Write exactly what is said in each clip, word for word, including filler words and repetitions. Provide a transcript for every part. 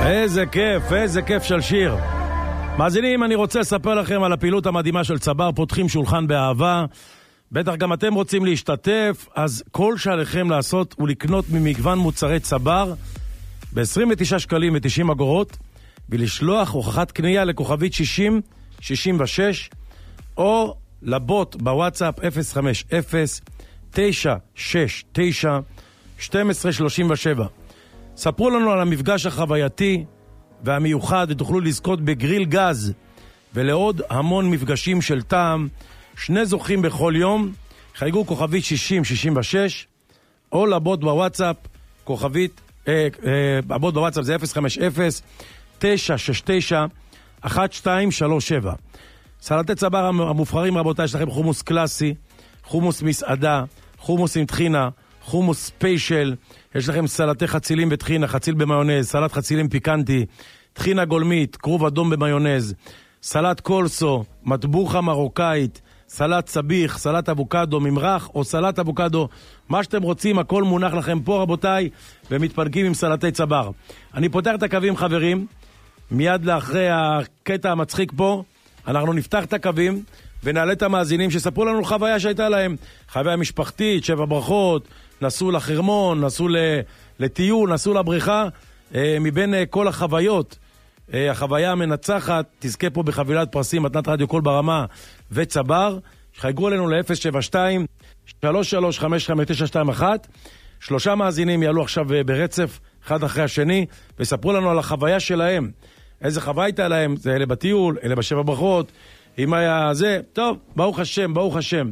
איזה כיף, איזה כיף של שיר. מאזינים, אני רוצה לספר לכם על הפעילות המדהימה של צבר, פותחים שולחן באהבה. בטח גם אתם רוצים להשתתף, אז כל שעליכם לעשות הוא לקנות ממגוון מוצרי צבר ב-עשרים ותשעה שקלים ו-תשעים אגורות, ולשלוח הוכחת קנייה לכוכבית שישים שישים ושש, או לבוט בוואטסאפ אפס חמש אפס תשע שש תשע שתים עשרה שלושים ושבע. ספרו לנו על המפגש החווייתי והמיוחד, ותוכלו לזכות בגריל גז ולעוד המון מפגשים של טעם. שני זוכים בכל יום, חייגו כוכבית שישים שישים ושש, או לבוט בוואטסאפ כוכבית אה, אה, הבוט בוואטסאפ זה אפס חמש אפס תשע שש תשע אחת שתיים שלוש שבע. סלטי צבר המובחרים, רבותיי, יש לכם חומוס קלאסי, חומוס מסעדה, חומוס עם טחינה, חומוס ספיישל, יש לכם סלטי חצילים וטחינה, חציל במיונז, סלט חצילים פיקנטי, טחינה גולמית, כרוב אדום במיונז, סלט קולסו, מטבוחה מרוקאית, סלט סביח, סלט אבוקדו, ממרח או סלט אבוקדו, מה שאתם רוצים, הכל מונח לכם פה, רבותיי, ומתפנקים עם סלטי צבר. אני פותח את הקווים, חברים, מיד לאחרי הקטע המצחיק פה, אנחנו נפתח את הקווים ונעלה את המאזינים שספרו לנו חוויה שהייתה להם, חוויה משפחתית, שבע ברכות, נסעו לחרמון, נסעו לטיול, נסעו לבריכה, מבין כל החוויות, החוויה המנצחת תזכה פה בחבילת פרסים, מתנת רדיו קול ברמה וצבר. חייגו אלינו ל-אפס שבע שתיים שלוש שלוש חמש חמש תשע שתיים אחת. שלושה מאזינים יעלו עכשיו ברצף אחד אחרי השני וספרו לנו על החוויה שלהם, איזה חוויה הייתה להם, זה אלה בטיול, אלה בשבע ברכות, אם היה זה, טוב, ברוך השם, ברוך השם.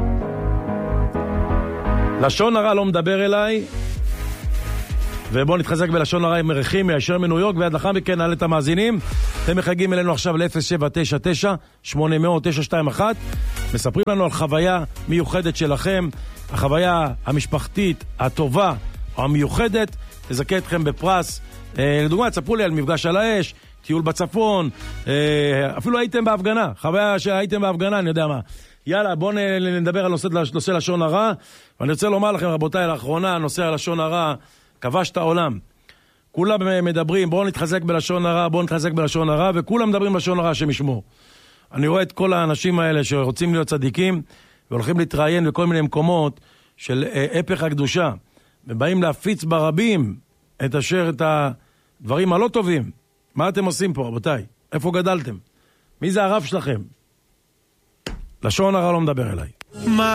לשון הרע לא מדבר אליי, ובואו נתחזק בלשון הרע עם מרחים מהישר מניו יורק, ועד לאחר מכן נעלה את המאזינים. אתם מחייגים אלינו עכשיו ל-אפס שבע תשע תשע שמונה אפס אפס תשע שתיים אחת, מספרים לנו על חוויה מיוחדת שלכם, החוויה המשפחתית הטובה או המיוחדת, תזכה אתכם בפרס. אה, לדוגמה, תספרו לי על מפגש על האש, טיול בצפון, אה, אפילו הייתם בהפגנה, חוויה שהייתם בהפגנה, אני יודע מה. יאללה, בואו נדבר על נושא, נושא לשון הרע, ואני רוצה לומר לכם, רבותיי, לאחרונה, נושא הלשון הרע כבש את העולם. כולם מדברים, בואו נתחזק בלשון הרע, בואו נתחזק בלשון הרע, וכולם מדברים בלשון הרע שמשמור. אני רואה את כל האנשים האלה שרוצים להיות צדיקים, והולכים להתראיין בכל מיני מקומות של הפך הקדושה, ובאים להפיץ ברבים את אשר, את הדברים הלא טובים. מה אתם עושים פה, רבותיי? איפה גדלתם? מי זה הרב שלכם? לשון הרע לא מדבר אליי.